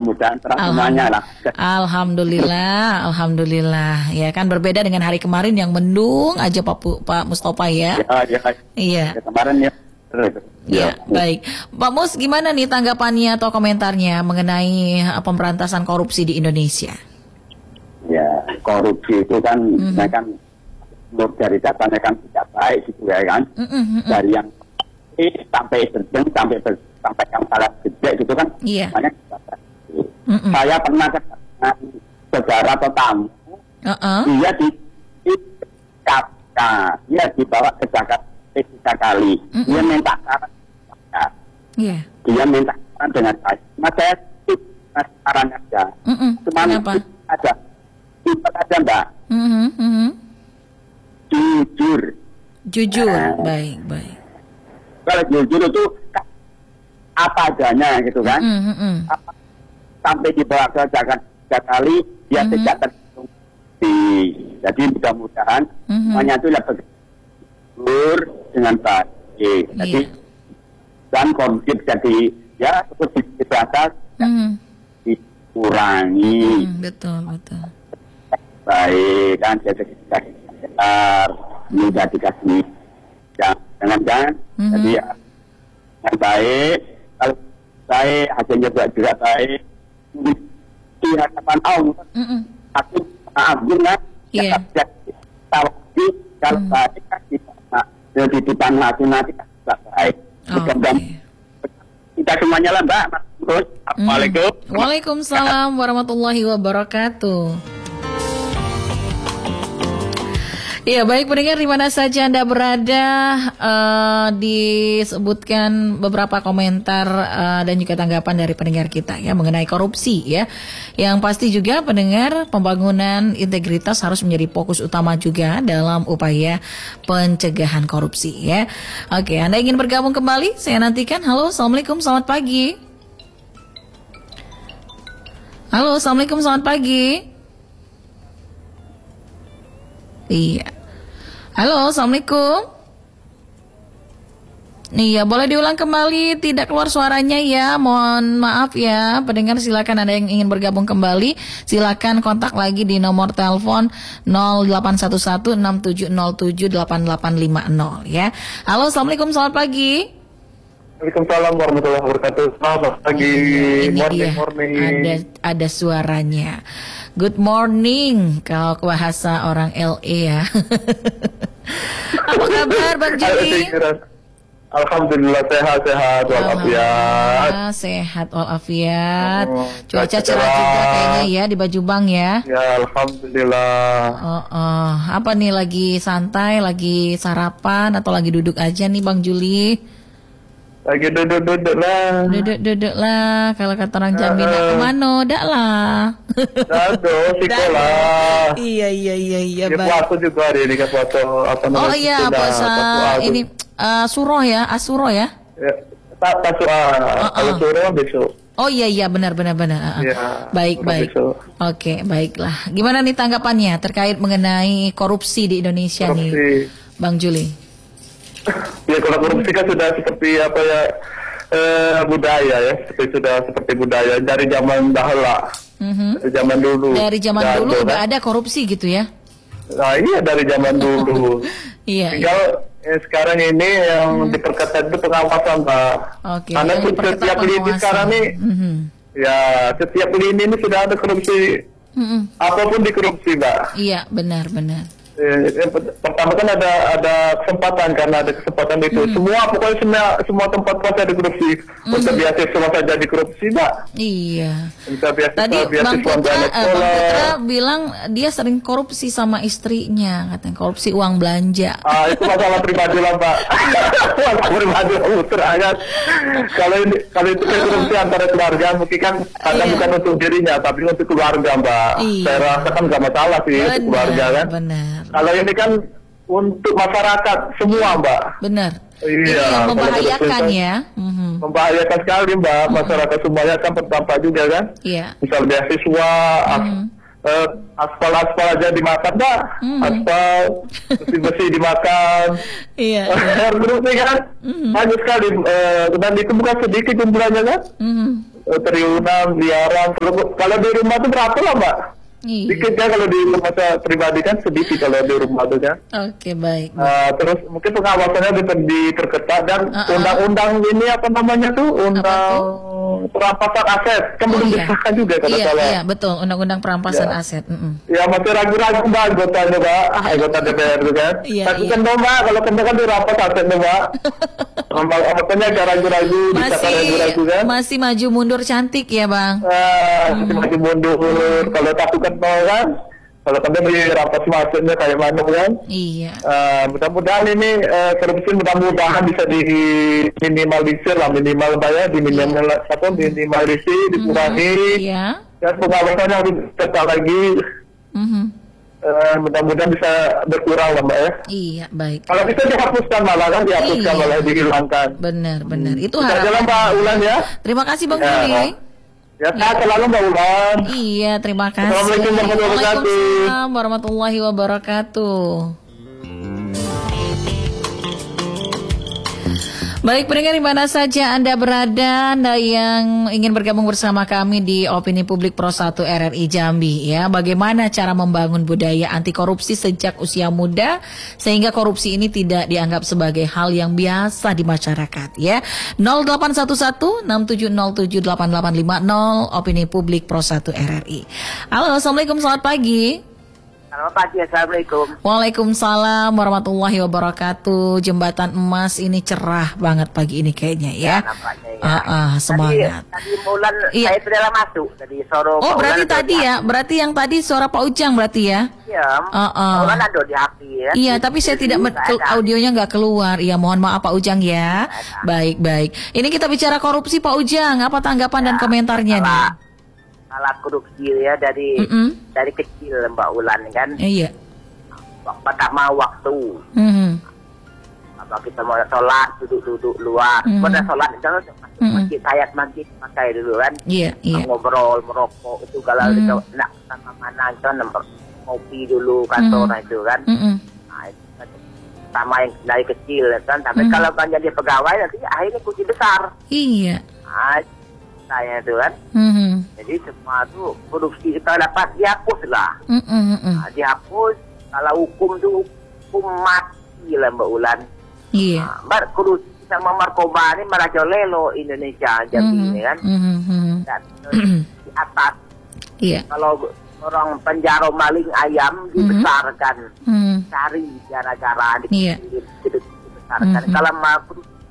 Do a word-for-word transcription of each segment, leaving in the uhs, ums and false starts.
mudah-mudahan terang semuanya lah. Alhamdulillah, alhamdulillah. Ya kan berbeda dengan hari kemarin yang mendung aja Pak Pu- Pak Mustafa ya. Ya, ya, Iya. ya, kemarin ya. Ya, baik. Pak Mus, gimana nih tanggapannya atau komentarnya mengenai uh, pemberantasan korupsi di Indonesia? Ya, korupsi itu kan, Mhm. saya kan menurut dari datanya kan tidak baik gitu ya kan. Mm-mm, mm-mm. Dari yang eh, sampai sedang sampai ber- sampai yang salah gede gitu kan. Iya. Banyak tidak baik. Mm-mm. Saya pernah dengan saudara atau tamu, Uh-uh. dia di di Jakarta, dia dibawa ke Jakarta tiga kali. Mm-mm. Dia minta saran, ya. Iya. Dia minta saran dengan baik. Mas saya tip mas saran aja. Mm-mm. Cuma Kenapa? ada, tip aja mbak. Mhm, mhm. Jujur. Jujur, Nah. baik, baik. Kalau jujur itu apa adanya gitu kan. Mhm, mhm. Apa- Sampai dibawa ke Jakarta tiga kali, dia Mhm. tidak terbukti. Jadi mudah-mudahan Mhm. semuanya itu lebih jujur dengan baik. Jadi Iya. dan konflik jadi ya seperti biasa Mhm. dikurangi. Mhm, betul, betul. Baik kan jadi sekitar menjadi kasih yang dengan jangan Mhm. jadi ya yang baik, kalau baik hasilnya juga, juga baik di hadapan Allah Mhm. aku agung kan. Iya. Kalau kalau Mhm. baik kan kita jadi depan hati nanti kan juga baik. Oh, Mudah-mudahan oke. kita semuanya lah mbak. Terus assalamualaikum. Mhm. Waalaikumsalam warahmatullahi wabarakatuh. Iya, baik pendengar di mana saja Anda berada, eh, disebutkan beberapa komentar eh, dan juga tanggapan dari pendengar kita ya mengenai korupsi ya. Yang pasti juga pendengar, pembangunan integritas harus menjadi fokus utama juga dalam upaya pencegahan korupsi ya. Oke, Anda ingin bergabung kembali? Saya nantikan. Halo, Assalamualaikum, selamat pagi. Halo, Assalamualaikum, selamat pagi. Iya. Halo, Assalamualaikum. Iya, boleh diulang kembali, tidak keluar suaranya ya, mohon maaf ya. Pendengar silakan Anda yang ingin bergabung kembali, silakan kontak lagi di nomor telepon nol delapan satu satu enam tujuh nol tujuh delapan delapan lima nol ya. Halo, Assalamualaikum, selamat pagi. Waalaikumsalam warahmatullahi wabarakatuh. Selamat pagi. Ini Morning, dia, morning. ada ada suaranya. Good morning kalau bahasa orang L A ya. Apa kabar Bang Juli? Alhamdulillah sehat-sehat walafiat. Alhamdulillah sehat walafiat. Oh, Cuaca cerah. cerah juga kayaknya ya di Baju Bang ya. Ya alhamdulillah. Oh, oh. Apa nih, lagi santai, lagi sarapan atau lagi duduk aja nih Bang Juli? Lagi duduk-duduk lah. Duduk-duduk lah. Kalau kata orang Jambi, Eh. nak kemana? Dak lah. Dado, sekolah. Iya iya iya iya. Ya baik. puasa juga hari ini kan puasa apa namanya? Oh iya, Sudah, puasa puasa. ini uh, suroh ya, asuro ya. Ya, tak tasua. Kalau sore kan besok. Oh iya iya, benar benar benar. Uh, uh. Iya, baik sudah baik. besok. Oke, baiklah. Gimana nih tanggapannya terkait mengenai korupsi di Indonesia nih, Korupsi. Bang Juli? Ya kalau korupsi kan sudah seperti apa ya eh, budaya ya, seperti sudah seperti budaya dari zaman dahulu, Mhm. dari zaman dulu. Dari zaman Nah, dulu itu udah kan. ada korupsi gitu ya? Nah iya dari zaman dulu. Iya. iya. Tinggal eh, sekarang ini yang diperketat itu pengawasan Pak. Oke. Karena yang diperketat setiap lini pengawasan. sekarang nih, Mhm. ya setiap lini ini sudah ada korupsi. Mhm. Apapun dikorupsi Pak. Iya benar benar. Eh, yang per- pertama kan ada ada kesempatan, karena ada kesempatan itu semua pokoknya semua semua tempat pasti ada korupsi. Untuk beasiswa saja dikorupsi Mbak. Iya. Bisa beasiswa Tadi Bang beasiswa Putra, dana eh, Bang sekolah. Putra bilang dia sering korupsi sama istrinya, katanya korupsi uang belanja. Ah, itu masalah pribadi lah Mbak. Masalah pribadi lah Putra kan. Kalau ini kalau itu kan korupsi antara keluarga, mungkin kan kadang Iya. bukan untuk dirinya tapi untuk keluarga Mbak. Iya. Saya rasa kan nggak masalah sih untuk keluarga kan. benar. Kalau ini kan untuk masyarakat semua Mbak. Benar. Iya, Ini yang kalau membahayakan korupsi ya. Mhm. Membahayakan sekali Mbak, masyarakat semuanya kan terdampak juga kan. Iya. Misal beasiswa, as- eh, aspal-aspal aja dimakan Mbak, aspal, besi-besi dimakan. Iya. Berarti kan banyak sekali, eh, dan itu bukan sedikit jumlahnya kan. Mhm. eh, triliunan, miliaran. Kalau, kalau di rumah tuh berapa lah Mbak? Iya. Dikit ya kalau di rumah saya pribadi kan sedikit kalau di rumah tuh kan. Oke, baik. Uh, terus mungkin pengawasannya diper- diperketat dan Uh-uh. undang-undang ini apa namanya tuh undang perampasan aset kan Oh, belum iya. disahkan juga kalau Iya, salah. iya, betul. Undang-undang perampasan Ya. aset. Mm-mm. Ya masih ragu-ragu Mbak anggotanya Mbak, ah, anggota D P R itu kan. Iya, Tapi iya. kan dong Mbak, kalau kena kan dirampas asetnya Mbak. Makanya agak ragu-ragu, disahkan Masih ragu-ragu kan. masih maju mundur cantik ya, Bang. Ah, masih masih mundur. Kalau takut kan mau kan. Kalau kena dirampas asetnya kayak mana kan. Iya. Uh, mudah-mudahan ini uh, korupsi mudah-mudahan bisa diminimalisir lah minimal bayar diminimal apa minimalisir dikurangi Iya. dan pengawasannya harus tetap lagi Mhm. uh, mudah-mudahan bisa berkurang lah mbak ya. Iya, baik. Kalau bisa dihapuskan malah kan dihapuskan Iya. malah dihilangkan. Benar, benar. Itu Kita jalan harapan. Mbak Ulan ya. Terima kasih Bang Ya, Juli. Ya sehat selalu Mbak Ulan. Iya, terima kasih. Assalamualaikum warahmatullahi wabarakatuh. Waalaikumsalam warahmatullahi wabarakatuh. Baik, pendengar di mana saja Anda berada, Anda yang ingin bergabung bersama kami di Opini Publik Pro satu R R I Jambi ya. Bagaimana cara membangun budaya anti korupsi sejak usia muda sehingga korupsi ini tidak dianggap sebagai hal yang biasa di masyarakat ya. nol delapan satu satu enam tujuh nol tujuh delapan delapan lima nol Opini Publik Pro satu R R I. Halo, Assalamualaikum, selamat pagi. Selamat pagi, Assalamualaikum. Waalaikumsalam warahmatullahi wabarakatuh. Jembatan Emas ini cerah banget pagi ini kayaknya ya. Ya, nampaknya ya. Ah, ah, semangat. Tadi, tadi Mulan Iya. saya sudah masuk tadi Soro. Oh, Pak berarti Mulan ada tadi di ya, hati. berarti yang tadi suara Pak Ujang berarti ya? Iya. Ah, ah. Mulan ada di hati ya. Iya, tapi saya tidak Nggak met- ke- ada. audionya nggak keluar. Iya, mohon maaf Pak Ujang ya. Baik, baik. Ini kita bicara korupsi Pak Ujang. Apa tanggapan dan komentarnya nih? Salah, salah korupsi ya dari Mm-mm. dari kecil Mbak Ulan kan. Iya. Pertama waktu Mhm. apa kita mau sholat duduk-duduk luar. Mhm. Pada sholat itu masuk Mhm. masjid ayat masjid pakai dulu kan. Iya, iya. Ngobrol, merokok itu kalau Mhm. kita nak sama mana itu nomor kopi dulu kantor Mhm. itu kan. Mhm. Nah, itu kan sama yang dari kecil kan. Tapi Mhm. kalau kan jadi pegawai nanti akhirnya kunci besar. Iya. Nah, saya itu kan. Mhm. Jadi semua tuh korupsi kita dapat dihapus lah. Mhm, mhm. Nah, dihapus. Kalau hukum tuh hukum mati lah Mbak Ulan. Iya. Nah, Mbak korupsi sama narkoba ini merajalelo Indonesia Jambi Mhm, ini kan. mhm, mhm. Dan di atas Iya. kalau orang penjara maling ayam dibesarkan. Mhm. Cari gara-gara Iya. dibesarkan. Mhm. Kalau mau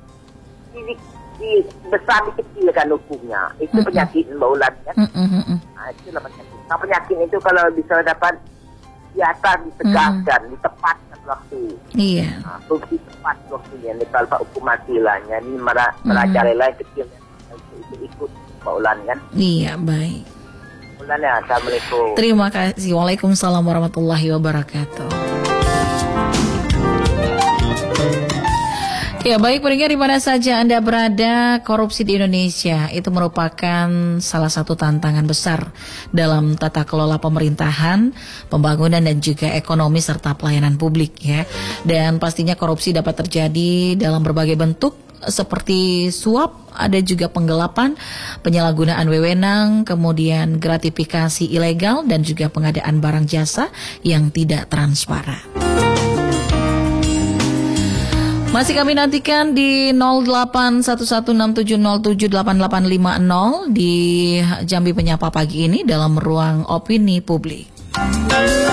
di, di besar dikecilkan hukumnya, itu Mhm. penyakit Mbak Ulan kan. Mhm, mhm. Nah, itu lah penyakit. Nah, penyakit itu kalau bisa dapat di atas ditegaskan, ditepatkan waktu. Iya. Nah, fungsi tepat waktunya. Ini kalau Pak hukum mati lah, ini mera, Mhm. merajalela yang kecil itu ikut Mbak Ulan kan. Iya, baik. Ulan ya, Assalamualaikum. Terima kasih. Waalaikumsalam warahmatullahi wabarakatuh. Ya, baik pendengar di mana saja Anda berada, korupsi di Indonesia itu merupakan salah satu tantangan besar dalam tata kelola pemerintahan, pembangunan dan juga ekonomi serta pelayanan publik ya. Dan pastinya korupsi dapat terjadi dalam berbagai bentuk seperti suap, ada juga penggelapan, penyalahgunaan wewenang, kemudian gratifikasi ilegal dan juga pengadaan barang jasa yang tidak transparan. Masih kami nantikan di nol delapan satu satu enam tujuh nol tujuh delapan delapan lima nol di Jambi Penyapa pagi ini dalam ruang opini publik.